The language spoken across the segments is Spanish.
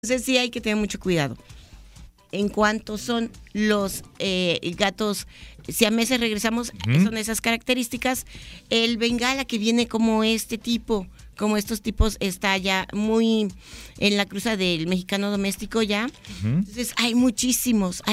Entonces sí hay que tener mucho cuidado. En cuanto son los gatos siameses, regresamos, son esas características. El bengala que viene como este tipo, como estos tipos, está ya muy en la cruza del mexicano doméstico ya. Entonces hay muchísimos.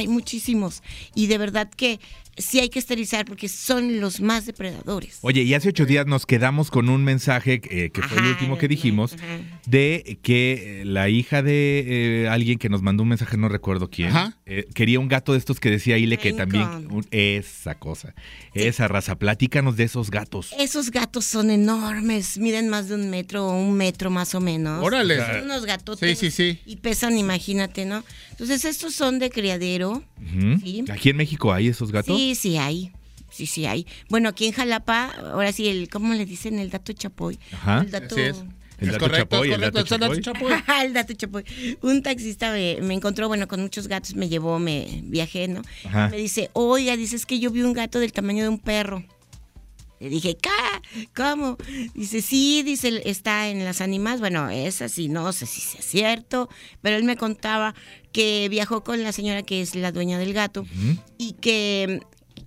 Y de verdad que sí hay que esterilizar porque son los más depredadores. Oye, y hace 8 días nos quedamos con un mensaje que fue el último que dijimos, de que la hija de alguien que nos mandó un mensaje, no recuerdo quién, quería un gato de estos que decía Ile que también, esa cosa, esa raza. Platícanos de esos gatos. Esos gatos son enormes, miden más de 1 metro o 1 metro más o menos. ¡Órale! Son unos gatotes. Sí. Y pesan, imagínate, ¿no? Entonces estos son de criadero. ¿Sí? ¿Aquí en México hay esos gatos? Sí hay. Sí hay. Bueno, aquí en Jalapa, ahora sí, ¿cómo le dicen? El gato chapoy. Ajá. El gato... Así es. El dato correcto, chapoy, es el correcto, dato es el dato chapoy. chapoy. El dato chapoy. Un taxista me encontró, bueno, con muchos gatos, me llevó, me viajé, ¿no? Ajá. Me dice, oiga, dices que yo vi un gato del tamaño de un perro. Le dije, ¿cómo? Dice, sí, dice, está en las ánimas. Bueno, es así, no sé si es cierto, pero él me contaba que viajó con la señora que es la dueña del gato y que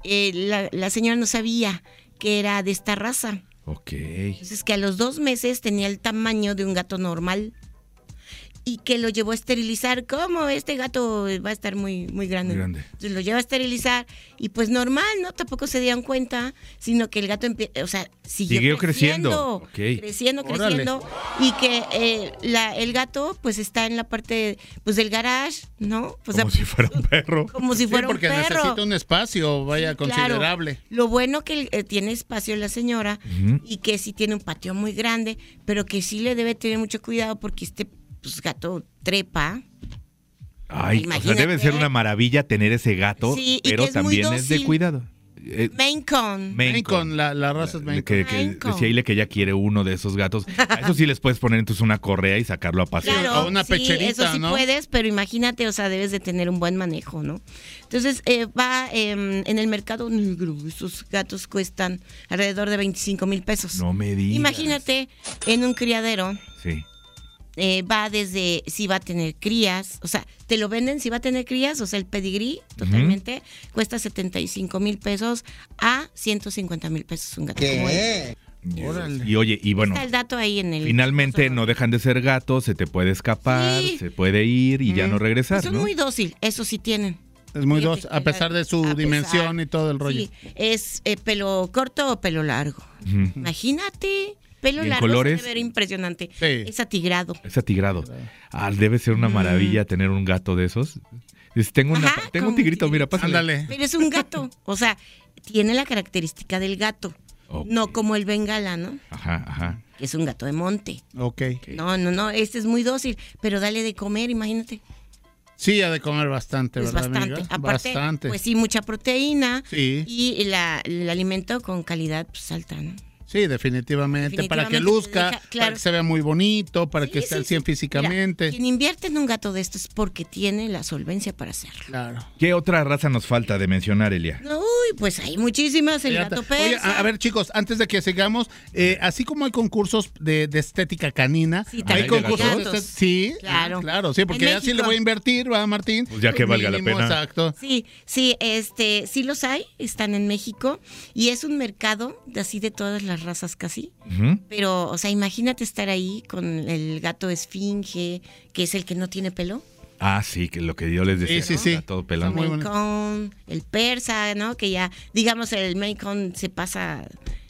la señora no sabía que era de esta raza. Ok. Entonces que a los 2 meses tenía el tamaño de un gato normal y que lo llevó a esterilizar. ¿Cómo? Este gato va a estar muy grande. Muy grande. Entonces lo lleva a esterilizar y pues normal, ¿no? Tampoco se dieron cuenta, sino que el gato siguió creciendo. Okay. Creciendo. Órale. Y que el gato pues está en la parte pues del garage, ¿no? Pues, Como si fuera un perro. Como si fuera un porque perro. necesita un espacio, vaya, Claro. considerable. Lo bueno que tiene espacio la señora y que sí tiene un patio muy grande, pero que sí le debe tener mucho cuidado porque gato trepa. Ay, o sea, Imagínate. debe ser una maravilla tener ese gato, Sí, y pero que es muy también es de dócil. cuidado. Maine Coon. Maine Coon. Con la raza es Maine Que Maine Coon. decía Ile que ella quiere uno de esos gatos. A eso sí les puedes poner entonces una correa y sacarlo a pasear. Claro, o una pecherita, eso sí ¿no? puedes, pero imagínate, o sea, debes de tener un buen manejo, ¿no? Entonces, va en el mercado negro, esos gatos cuestan alrededor de 25,000 pesos. No me digas. Imagínate, en un criadero, Sí. va desde si va a tener crías, o sea, te lo venden si va a tener crías, o sea, el pedigrí totalmente cuesta 75,000 pesos a 150,000 pesos un gato como ese. Órale. Y oye, y bueno, Está el dato ahí en el... finalmente no dejan de ser gatos, se te puede escapar, Sí. se puede ir y ya no regresar, Pues son ¿no? muy dócil, eso sí tienen. Es muy Fíjate, dos, a pesar de su dimensión y todo el rollo. Sí, es pelo corto o pelo largo. Imagínate, pelo ¿Y en largo colores? se debe ver impresionante. Sí. Es atigrado. Es atigrado. Debe ser una maravilla tener un gato de esos. Tengo Ajá, tengo un como tigrito, tigrito. mira, pásale. Ándale. Pero es un gato, o sea, tiene la característica del gato, Ok. no como el bengala, ¿no? Ajá. Que es un gato de monte. Ok. No, este es muy dócil, pero dale de comer, imagínate. Sí, ha de comer bastante, Es ¿verdad, bastante. amiga? Aparte, Bastante. pues sí, mucha proteína Sí. y el alimento con calidad pues alta, ¿no? Sí, definitivamente. Para que Definitivamente luzca, te deja- para claro. que se vea muy bonito, para que Sí, esté al sí, 100 sí. físicamente. Mira, quien invierte en un gato de estos es porque tiene la solvencia para hacerlo. Claro. ¿Qué otra raza nos falta de mencionar, Elia? Uy, pues hay muchísimas, el gato persa. Oye, a ver, chicos, antes de que sigamos, así como hay concursos de estética canina, Sí, hay también concursos de de gatos. sí, Claro. claro, sí, porque En ya sí le México. voy a invertir, ¿va, Martín? Pues ya que valga la pena. Exacto. Sí, sí los hay, están en México y es un mercado de así de todas las razas casi. Pero, o sea, imagínate estar ahí con el gato esfinge, que es el que no tiene pelo. Sí, que lo que yo les decía, Sí, ¿no? sí. Está todo pelón. Muy Maine bueno. Coon, el persa, ¿no? Que ya, digamos, el Maine Coon se pasa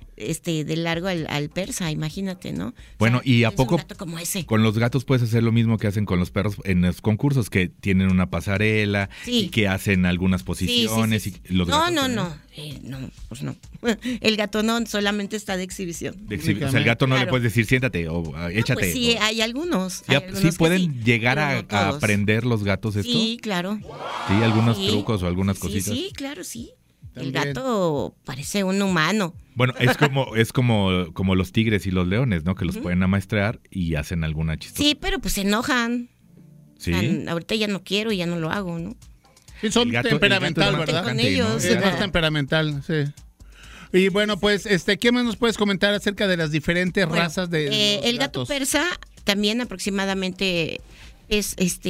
de largo al persa, imagínate, ¿no? Bueno, O sea, ¿y a es un poco gato como ese. con los gatos puedes hacer lo mismo que hacen con los perros en los concursos, que tienen una pasarela Sí. y que hacen algunas posiciones? Sí. Y los No, gatos también? no, pues no. El gato no, solamente está de exhibición. O sea, el gato no le Claro. puedes decir siéntate o échate. Pues sí, o- hay algunos. ¿Sí, hay algunos sí que pueden llegar pero no a todos. aprender los gatos esto? Sí, claro. Sí, algunos Sí. trucos o algunas Sí, cositas. sí, claro, sí. El También. gato parece un humano. Bueno, es como los tigres y los leones, ¿no? Que los pueden amaestrar y hacen alguna chistosa. Sí, pero pues se enojan. Sí. O sea, ahorita ya no quiero, ya no lo hago, ¿no? Sí, son El gato- temperamental, el gato es más ¿verdad? Con tocante, ¿no? ellos. Es más temperamental, sí. Y bueno, pues, ¿qué más nos puedes comentar acerca de las diferentes Bueno, razas de el gato gatos? persa también aproximadamente es